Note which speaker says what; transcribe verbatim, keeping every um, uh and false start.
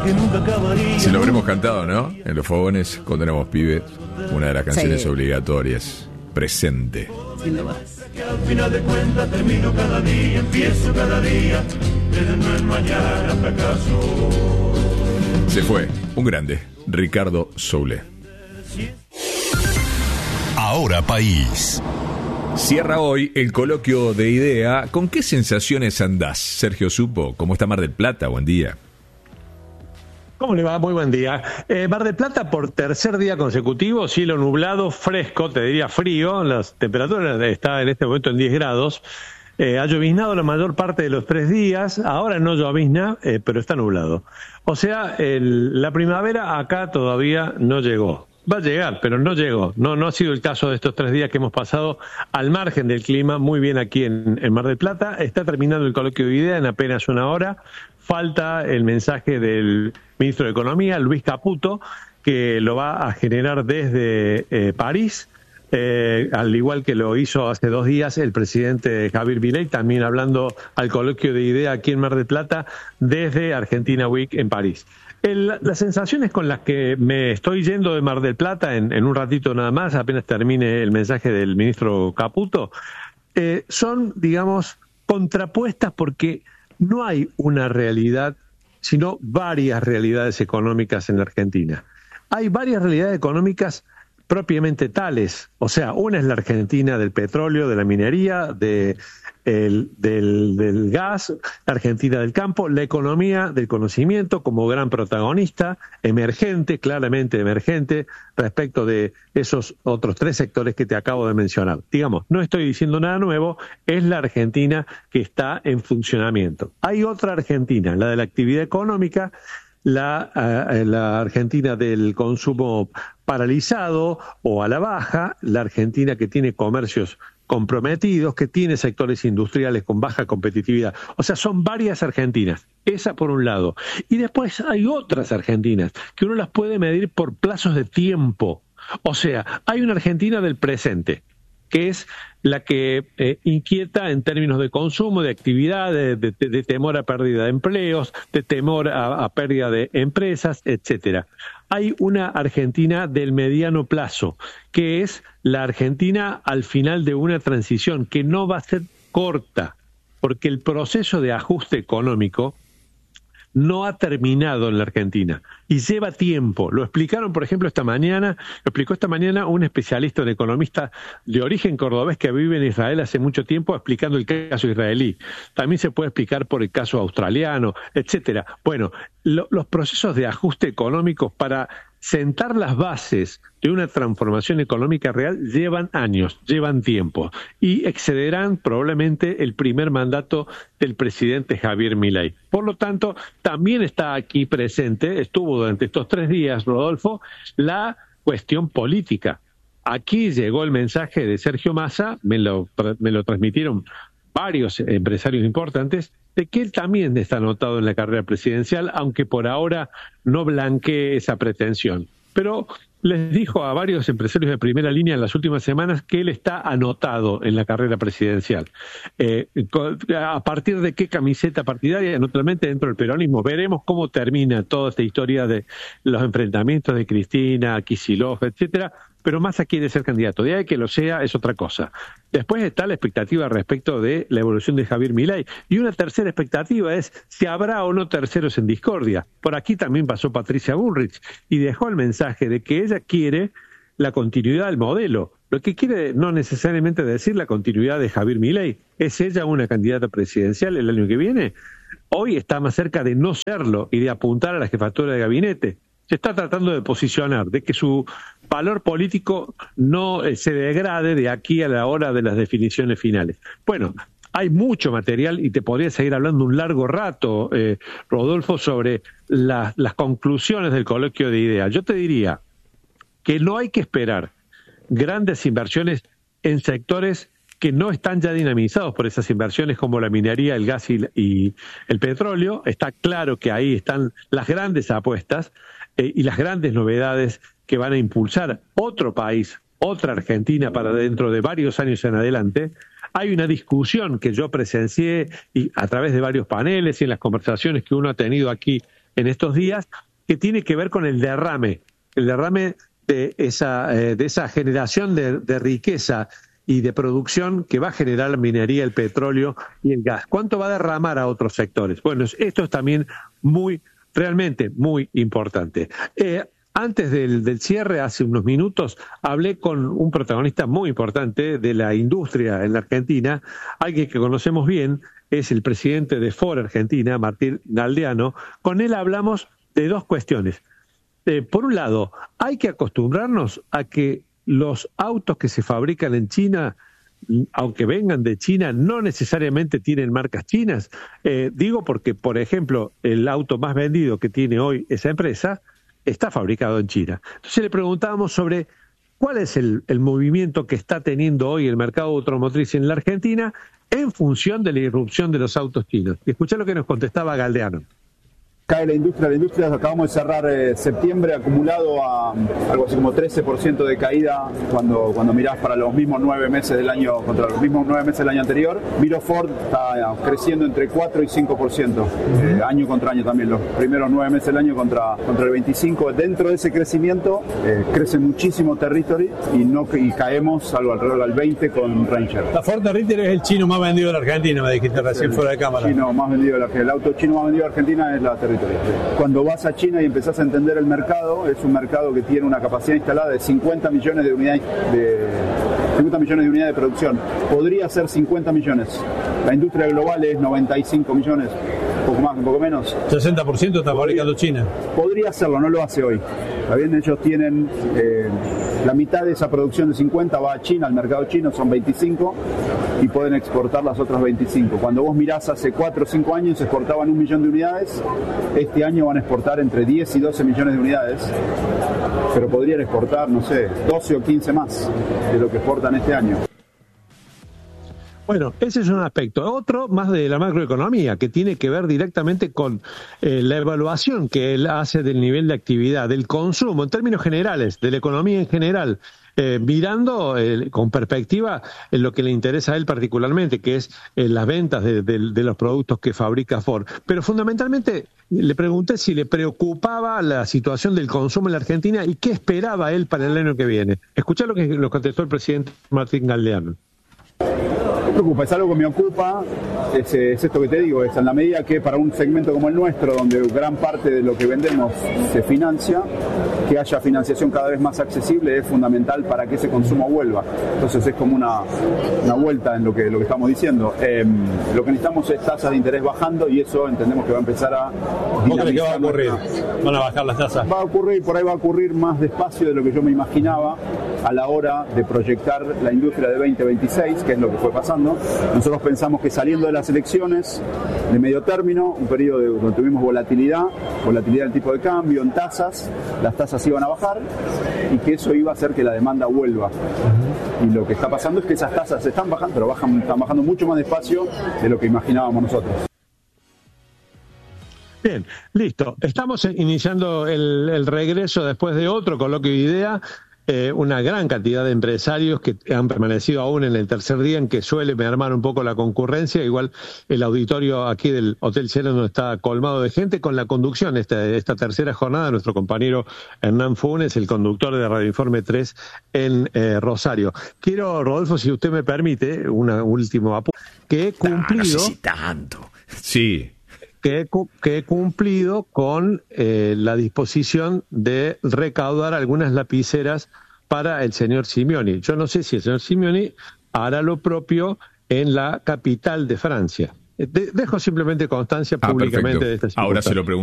Speaker 1: que nunca acabaría.
Speaker 2: Si lo habremos cantado, ¿no? En los fogones, cuando éramos pibes, una de las canciones
Speaker 3: Sí.
Speaker 2: obligatorias. Presente.
Speaker 3: Sin duda.
Speaker 1: Que al final de cuentas termino cada día, empiezo cada día, pero no es mañana fracaso.
Speaker 2: Se fue, un grande, Ricardo Soule.
Speaker 4: Ahora País.
Speaker 2: Cierra hoy el coloquio de IDEA. ¿Con qué sensaciones andás, Sergio Supo? ¿Cómo está Mar del Plata? Buen día.
Speaker 5: ¿Cómo le va? Muy buen día. Eh, Mar del Plata por tercer día consecutivo, cielo nublado, fresco, te diría frío, las temperaturas están en este momento en diez grados. Eh, ha lloviznado la mayor parte de los tres días, ahora no llovizna, eh, pero está nublado. O sea, el, la primavera acá todavía no llegó. Va a llegar, pero no llegó. No, no ha sido el caso de estos tres días que hemos pasado al margen del clima, muy bien aquí en, en Mar del Plata. Está terminando el coloquio de IDEA en apenas una hora. Falta el mensaje del ministro de Economía, Luis Caputo, que lo va a generar desde eh, París, eh, al igual que lo hizo hace dos días el presidente Javier Milei, también hablando al coloquio de IDEA aquí en Mar del Plata, desde Argentina Week en París. El, las sensaciones con las que me estoy yendo de Mar del Plata en, en un ratito nada más, apenas termine el mensaje del ministro Caputo, eh, son, digamos, contrapuestas porque no hay una realidad, sino varias realidades económicas en la Argentina. Hay varias realidades económicas propiamente tales, o sea, una es la Argentina del petróleo, de la minería, de, el, del, del gas, la Argentina del campo, la economía del conocimiento como gran protagonista, emergente, claramente emergente, respecto de esos otros tres sectores que te acabo de mencionar. Digamos, no estoy diciendo nada nuevo, es la Argentina que está en funcionamiento. Hay otra Argentina, la de la actividad económica, La, uh, la Argentina del consumo paralizado o a la baja, la Argentina que tiene comercios comprometidos, que tiene sectores industriales con baja competitividad. O sea, son varias Argentinas, esa por un lado. Y después hay otras Argentinas, que uno las puede medir por plazos de tiempo. O sea, hay una Argentina del presente, que es la que eh, inquieta en términos de consumo, de actividad, de, de, de temor a pérdida de empleos, de temor a, a pérdida de empresas, etcétera. Hay una Argentina del mediano plazo, que es la Argentina al final de una transición, que no va a ser corta, porque el proceso de ajuste económico no ha terminado en la Argentina y lleva tiempo. Lo explicaron, por ejemplo, esta mañana, lo explicó esta mañana un especialista, un economista de origen cordobés que vive en Israel hace mucho tiempo, explicando el caso israelí. También se puede explicar por el caso australiano, etcétera. Bueno, lo, los procesos de ajuste económico para sentar las bases de una transformación económica real llevan años, llevan tiempo y excederán probablemente el primer mandato del presidente Javier Milei. Por lo tanto, también está aquí presente, estuvo durante estos tres días, Rodolfo, la cuestión política. Aquí llegó el mensaje de Sergio Massa, me lo, me lo transmitieron varios empresarios importantes, de que él también está anotado en la carrera presidencial, aunque por ahora no blanquee esa pretensión. Pero les dijo a varios empresarios de primera línea en las últimas semanas que él está anotado en la carrera presidencial. Eh, ¿A partir de qué camiseta partidaria? Naturalmente dentro del peronismo. Veremos cómo termina toda esta historia de los enfrentamientos de Cristina, Kicillof, etcétera. Pero Massa quiere ser candidato. De ahí que lo sea es otra cosa. Después está la expectativa respecto de la evolución de Javier Milei. Y una tercera expectativa es si habrá o no terceros en discordia. Por aquí también pasó Patricia Bullrich y dejó el mensaje de que ella quiere la continuidad del modelo. Lo que quiere no necesariamente decir la continuidad de Javier Milei. ¿Es ella una candidata presidencial el año que viene? Hoy está más cerca de no serlo y de apuntar a la jefatura de gabinete. Se está tratando de posicionar, de que su valor político no eh, se degrade de aquí a la hora de las definiciones finales. Bueno, hay mucho material y te podría seguir hablando un largo rato, eh, Rodolfo, sobre la, las conclusiones del coloquio de IDEA. Yo te diría que no hay que esperar grandes inversiones en sectores que no están ya dinamizados por esas inversiones como la minería, el gas y, y el petróleo. Está claro que ahí están las grandes apuestas eh, y las grandes novedades que van a impulsar otro país, otra Argentina para dentro de varios años en adelante. Hay una discusión que yo presencié y a través de varios paneles y en las conversaciones que uno ha tenido aquí en estos días, que tiene que ver con el derrame, el derrame de esa, eh, de esa generación de, de riqueza y de producción que va a generar la minería, el petróleo y el gas. ¿Cuánto va a derramar a otros sectores? Bueno, esto es también muy, realmente muy importante. Eh, antes del, del cierre, hace unos minutos, hablé con un protagonista muy importante de la industria en la Argentina, alguien que conocemos bien, es el presidente de Ford Argentina, Martín Galdeano. Con él hablamos de dos cuestiones. Eh, por un lado, hay que acostumbrarnos a que los autos que se fabrican en China, aunque vengan de China, no necesariamente tienen marcas chinas. Eh, digo porque, por ejemplo, el auto más vendido que tiene hoy esa empresa está fabricado en China. Entonces le preguntábamos sobre cuál es el, el movimiento que está teniendo hoy el mercado automotriz en la Argentina en función de la irrupción de los autos chinos. Y escuchá lo que nos contestaba Galdeano.
Speaker 3: Cae la industria, la industria acabamos de cerrar eh, septiembre acumulado a algo así como trece por ciento de caída cuando, cuando mirás para los mismos nueve meses del año, contra los mismos nueve meses del año anterior. Miro Ford está eh, creciendo entre cuatro y cinco por ciento, eh, año contra año también, los primeros nueve meses del año contra, contra el veinticinco por ciento. Dentro de ese crecimiento eh, crece muchísimo Territory y, no, y caemos algo alrededor del veinte por ciento con Ranger.
Speaker 5: La Ford Territory es el chino más vendido de la Argentina, me dijiste recién fuera de cámara.
Speaker 3: El chino más vendido de la Argentina, el auto chino más vendido de Argentina es la Territory. Cuando vas a China y empezás a entender el mercado, es un mercado que tiene una capacidad instalada de cincuenta millones de unidades de cincuenta millones de unidades de producción. Podría ser cincuenta millones. La industria global es noventa y cinco millones, un poco más, un poco menos.
Speaker 5: sesenta por ciento está fabricando China.
Speaker 3: Podría hacerlo, no lo hace hoy. ¿Está bien? Ellos tienen eh, la mitad de esa producción de cincuenta va a China, al mercado chino son veinticinco y pueden exportar las otras veinticinco. Cuando vos mirás hace cuatro o cinco años exportaban un millón de unidades, este año van a exportar entre diez y doce millones de unidades, pero podrían exportar, no sé, doce o quince más de lo que exportan este año.
Speaker 5: Bueno, ese es un aspecto. Otro, más de la macroeconomía, que tiene que ver directamente con eh, la evaluación que él hace del nivel de actividad, del consumo, en términos generales, de la economía en general, eh, mirando eh, con perspectiva en lo que le interesa a él particularmente, que es eh, las ventas de, de, de los productos que fabrica Ford. Pero fundamentalmente le pregunté si le preocupaba la situación del consumo en la Argentina y qué esperaba él para el año que viene. Escuchá lo que lo contestó el presidente Martín Galdeano.
Speaker 3: No me preocupa, es algo que me ocupa, es, es esto que te digo, es en la medida que para un segmento como el nuestro, donde gran parte de lo que vendemos se financia, que haya financiación cada vez más accesible es fundamental para que ese consumo vuelva. Entonces es como una, una vuelta en lo que, lo que estamos diciendo. Eh, lo que necesitamos es tasas de interés bajando y eso entendemos que va a empezar a...
Speaker 5: ¿Cómo crees que va a ocurrir? ¿Van a bajar las tasas?
Speaker 3: Va a ocurrir, por ahí va a ocurrir más despacio de lo que yo me imaginaba a la hora de proyectar la industria de veinte veintiséis, que es lo que fue pasando. Nosotros pensamos que saliendo de las elecciones de medio término, un periodo de, donde tuvimos volatilidad, volatilidad del tipo de cambio en tasas, las tasas iban a bajar y que eso iba a hacer que la demanda vuelva. Y lo que está pasando es que esas tasas se están bajando, pero bajan, están bajando mucho más despacio de lo que imaginábamos nosotros.
Speaker 5: Bien, listo. Estamos iniciando el, el regreso después de otro coloquio de idea. Eh, una gran cantidad de empresarios que han permanecido aún en el tercer día, en que suele mermar un poco la concurrencia. Igual el auditorio aquí del Hotel Sheraton está colmado de gente. Con la conducción esta, esta tercera jornada, nuestro compañero Hernán Funes, el conductor de Radio Informe tres en eh, Rosario. Quiero, Rodolfo, si usted me permite, un último apunte, que he cumplido...
Speaker 2: No, no sé si tanto. Sí.
Speaker 5: Que he, que he cumplido con eh, la disposición de recaudar algunas lapiceras para el señor Simeoni. Yo no sé si el señor Simeoni hará lo propio en la capital de Francia. De, dejo simplemente constancia públicamente
Speaker 2: ah,
Speaker 5: de esta situación.
Speaker 2: Ahora se lo pregunto.